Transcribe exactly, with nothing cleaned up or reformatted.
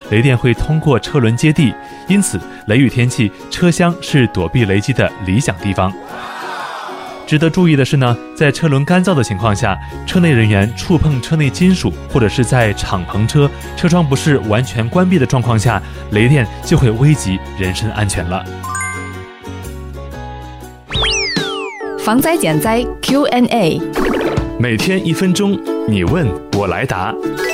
雷电会通过车轮接地，因此雷雨天气车厢是躲避雷击的理想地方。值得注意的是呢，在车轮干燥的情况下，车内人员触碰车内金属，或者是在敞篷车车窗不是完全关闭的状况下，雷电就会危及人身安全了。 防灾减灾 Q and A， 每天一分钟，你问我来答。